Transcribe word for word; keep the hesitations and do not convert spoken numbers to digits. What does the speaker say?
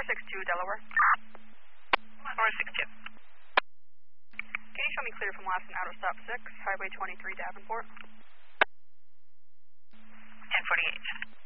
six two, Delaware. four six two. Can you show me clear from last and out of stop six, Highway twenty-three, Davenport? ten forty-eight.